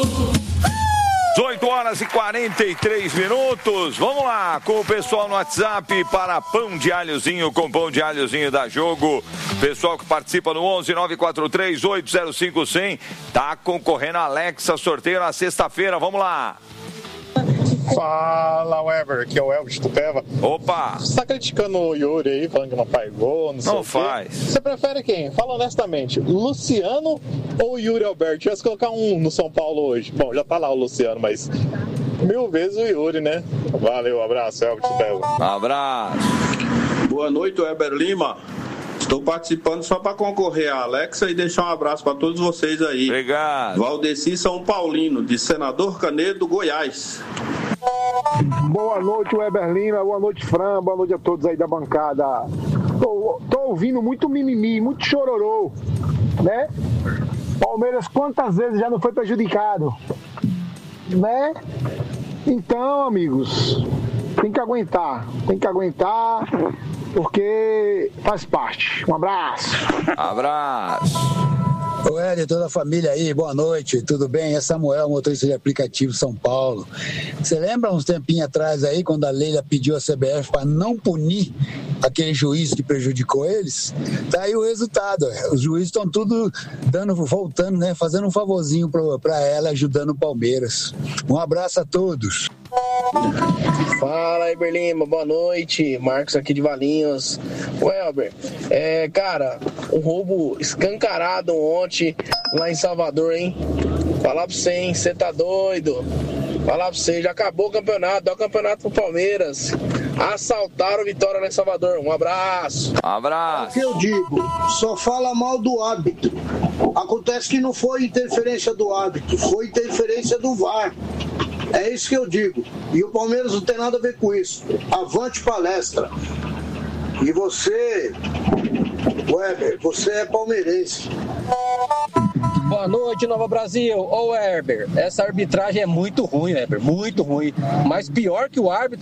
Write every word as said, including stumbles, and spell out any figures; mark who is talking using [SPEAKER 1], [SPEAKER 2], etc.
[SPEAKER 1] dezoito horas e quarenta e três minutos. Vamos lá com o pessoal no WhatsApp para Pão de Alhozinho com Pão de Alhozinho da Jogo. Pessoal que participa no onze nove quatro três oito zero cinco zero zero tá concorrendo a Alexa, sorteio na sexta-feira. Vamos lá.
[SPEAKER 2] Fala, Weber, aqui é o Elvis Tupeva.
[SPEAKER 1] Opa!
[SPEAKER 2] Você tá criticando o Yuri aí, falando que não faz gol, não sei
[SPEAKER 1] Não
[SPEAKER 2] o quê.
[SPEAKER 1] faz.
[SPEAKER 2] Você prefere quem? Fala honestamente, Luciano ou Yuri Alberto? Tivesse que colocar um no São Paulo hoje. Bom, já tá lá o Luciano, mas mil vezes o Yuri, né? Valeu, abraço, Elvis Tupeva.
[SPEAKER 1] Abraço.
[SPEAKER 3] Boa noite, Weber Lima. Estou participando só para concorrer a Alexa e deixar um abraço para todos vocês aí.
[SPEAKER 1] Obrigado.
[SPEAKER 3] Valdeci São Paulino, de Senador Canedo, Goiás.
[SPEAKER 4] Boa noite, Weber Lima. Boa noite, Fran. Boa noite a todos aí da bancada. Tô, tô ouvindo muito mimimi, muito chororô, né? Palmeiras quantas vezes já não foi prejudicado, né? Então, amigos, tem que aguentar. Tem que aguentar, porque faz parte. Um abraço.
[SPEAKER 1] Abraço.
[SPEAKER 5] Ô Hélio, toda a família aí, boa noite, tudo bem? É Samuel, motorista de aplicativo São Paulo. Você lembra uns tempinhos atrás aí, quando a Leila pediu a C B F para não punir aquele juiz que prejudicou eles? Tá aí o resultado, os juízes estão tudo dando, voltando, né? Fazendo um favorzinho para ela, ajudando o Palmeiras. Um abraço a todos.
[SPEAKER 6] Fala aí, Berlima, boa noite. Marcos aqui de Valinhos. Welber, é, cara, um roubo escancarado ontem lá em Salvador, hein? Falar pra você, hein? Você tá doido? Falar pra você, já acabou o campeonato, dá o campeonato pro Palmeiras. Assaltaram Vitória lá em Salvador. Um abraço.
[SPEAKER 1] Abraço.
[SPEAKER 7] É o que eu digo, só fala mal do árbitro. Acontece que não foi interferência do árbitro, foi interferência do V A R. É isso que eu digo. E o Palmeiras não tem nada a ver com isso. Avante palestra. E você, Weber, você é palmeirense.
[SPEAKER 8] Boa noite, Nova Brasil. Ô, Weber, essa arbitragem é muito ruim, Weber, muito ruim. Mas pior que o árbitro